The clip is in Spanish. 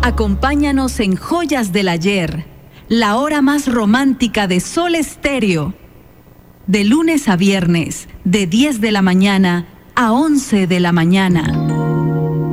Acompáñanos en Joyas del Ayer, la hora más romántica de Sol Estéreo. De lunes a viernes, de 10 de la mañana a 11 de la mañana.